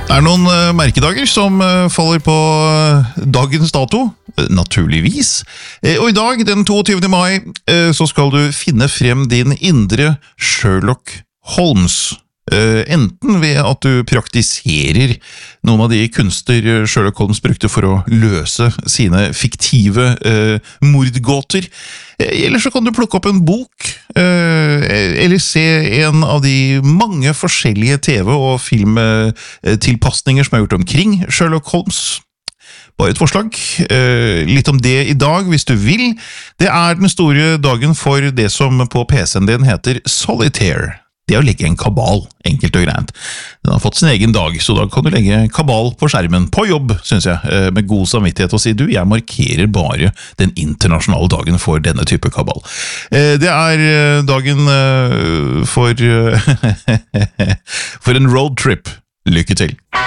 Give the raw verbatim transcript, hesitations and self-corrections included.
Det er noen uh, merkedager som uh, faller på uh, dagens dato, uh, naturligvis. Uh, og i dag, den toogtyvende mai, uh, så skal du finne frem din indre Sherlock Holmes. Uh, enten ved at du praktiserer noen av de kunster Sherlock Holmes brukte for å løse sine fiktive uh, mordgåter, eller så kan du plukke opp en bok, eller se en av de mange forskjellige TV- og filmtilpasninger som er gjort omkring Sherlock Holmes. Bare et forslag. Litt om det i dag, hvis du vil. Det er den store dagen for det som på P C-en din heter Solitaire. Det er å legge en kabal, enkelt og greit. Den har fått sin egen dag, så da kan du legge kabal på skjermen, på jobb, synes jeg, med god samvittighet og si, du, jeg markerer bare den internasjonale dagen for denne type kabal. Det er dagen for, for en roadtrip. Lykke til!